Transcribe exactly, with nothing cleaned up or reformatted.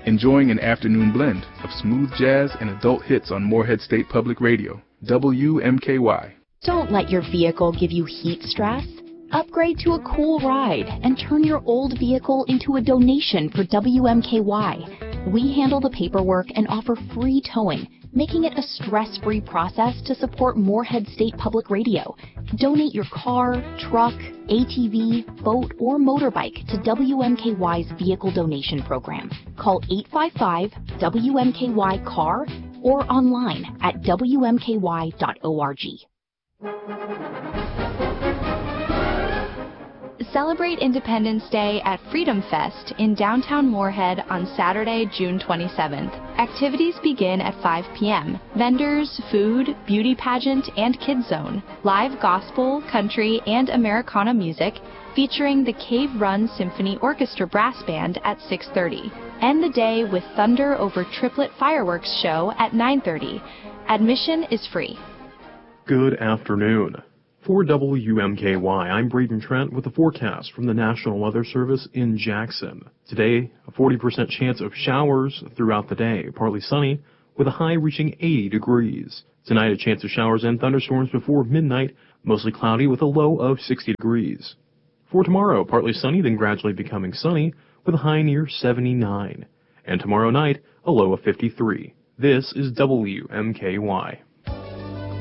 enjoying an afternoon blend of smooth jazz and adult hits on Morehead State Public Radio, W M K Y. Don't let your vehicle give you heat stress. Upgrade to a cool ride and turn your old vehicle into a donation for W M K Y. We handle the paperwork and offer free towing, making it a stress-free process to support Morehead State Public Radio. Donate your car, truck, A T V, boat, or motorbike to W M K Y's Vehicle Donation Program. Call eight five five W M K Y C A R or online at W M K Y dot org. Celebrate Independence Day at Freedom Fest in downtown Morehead on Saturday, June twenty-seventh. Activities begin at five p m Vendors, food, beauty pageant, and kids zone. Live gospel, country, and Americana music featuring the Cave Run Symphony Orchestra Brass Band at six thirty. End the day with Thunder Over Triplet Fireworks Show at nine thirty. Admission is free. Good afternoon. For W M K Y, I'm Braden Trent with the forecast from the National Weather Service in Jackson. Today, a forty percent chance of showers throughout the day, partly sunny, with a high reaching eighty degrees. Tonight, a chance of showers and thunderstorms before midnight, mostly cloudy with a low of sixty degrees. For tomorrow, partly sunny, then gradually becoming sunny, with a high near seventy-nine. And tomorrow night, a low of fifty-three. This is W M K Y.